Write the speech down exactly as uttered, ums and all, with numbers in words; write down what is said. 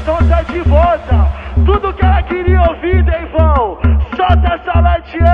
coração tá de volta. Tudo que ela queria ouvir, Deivão. Solta essa latinha.